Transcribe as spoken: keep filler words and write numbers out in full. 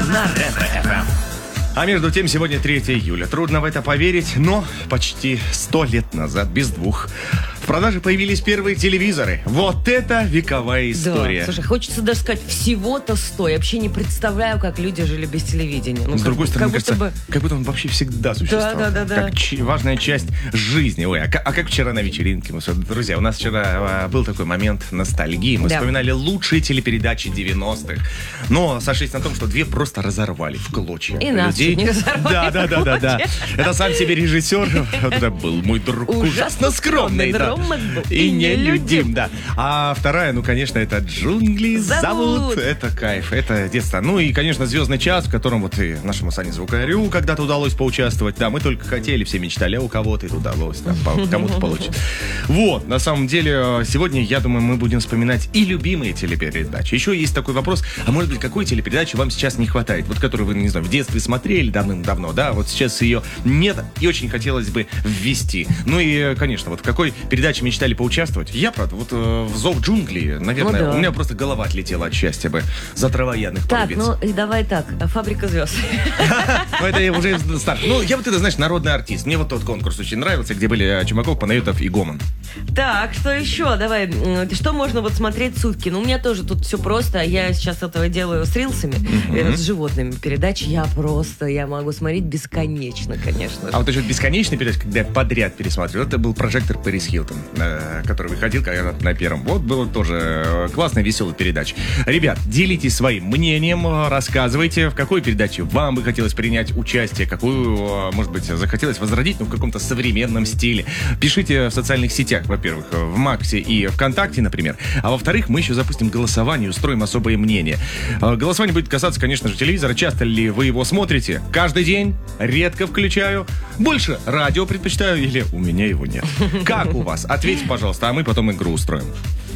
на Ретро-эф эм. А между тем, сегодня третьего июля. Трудно в это поверить, но почти сто лет назад, без двух, в продаже появились первые телевизоры. Вот это вековая история. Да, слушай, хочется даже сказать, всего-то сто. Я вообще не представляю, как люди жили без телевидения. Ну, С другой как, стороны, как кажется, бы... как будто он вообще всегда существовал. Да, да, да, да. Как ч- важная часть жизни. Ой, а, а как вчера на вечеринке? Мы, друзья, у нас вчера а, был такой момент ностальгии. Мы да. вспоминали лучшие телепередачи девяностых. Но сошлись на том, что две просто разорвали в клочья. И нас людей. чуть не разорвали. Да, да, да, да, да. Это сам себе режиссер. Это был мой друг. Ужасно скромный. Да. И нелюдим, да. А вторая, ну, конечно, это «Джунгли зовут». Зовут. Это кайф, это детство. Ну и, конечно, «Звездный час», в котором вот и нашему Сане Звукарю когда-то удалось поучаствовать. Да, мы только хотели, все мечтали, а у кого-то это удалось, да, по- кому-то получится. Вот, на самом деле, сегодня, я думаю, мы будем вспоминать и любимые телепередачи. Еще есть такой вопрос, а может быть, какой телепередачи вам сейчас не хватает? Вот, которую вы, не знаю, в детстве смотрели давным-давно, да, вот сейчас ее нет и очень хотелось бы ввести. Ну и, конечно, вот в какой передаче мечтали поучаствовать? Я, правда, вот э, в «Зов джунглей», наверное, Ну да. у меня просто голова отлетела от счастья бы за травоядных Так, порубиться. ну и давай так. «Фабрика звезд». Ну, это уже старт. Ну, я вот это, знаешь, народный артист. Мне вот тот конкурс очень нравился, где были Чумаков, Панайотов и Гомон. Так, что еще? Давай, м, что можно вот смотреть сутки? Ну, у меня тоже тут все просто. Я сейчас этого делаю с рилсами, э, с животными передачи. Я просто, я могу смотреть бесконечно, конечно. А вот еще бесконечный передача, когда я подряд пересматривал, это был «Прожектор» Пэрис Хилтон, э, который выходил когда на первом. Вот было тоже э, классная, веселая передача. Ребят, делитесь своим мнением, э, рассказывайте, в какой передаче вам бы хотелось принять участие, какую, э, может быть, захотелось возродить, но в каком-то современном стиле. Пишите в социальных сетях, во-первых, в Максе и ВКонтакте, например. А во-вторых, мы еще запустим голосование и устроим особое мнение. Э, Голосование будет касаться, конечно же, телевизора. Часто ли вы его смотрите? Каждый день? Редко включаю? Больше радио предпочитаю или у меня его нет? Как у вас? Ответьте, пожалуйста, а мы потом игру устроим.